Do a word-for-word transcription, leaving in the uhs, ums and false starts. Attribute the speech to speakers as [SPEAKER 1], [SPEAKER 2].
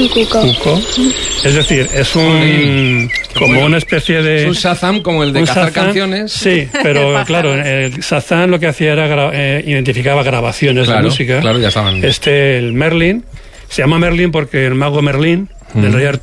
[SPEAKER 1] Un cuco.
[SPEAKER 2] Cuco. Es decir, es un como
[SPEAKER 3] bueno.
[SPEAKER 2] una especie de...
[SPEAKER 3] Es un Shazam como el de
[SPEAKER 2] un
[SPEAKER 3] cazar
[SPEAKER 2] Shazam,
[SPEAKER 3] canciones.
[SPEAKER 2] Sí, pero claro, el Shazam lo que hacía era gra- eh, identificaba grabaciones
[SPEAKER 3] Claro,
[SPEAKER 2] de música.
[SPEAKER 3] claro, ya estaban.
[SPEAKER 2] Este, el Merlin, se llama Merlin porque el mago Merlín, del rey Arturo,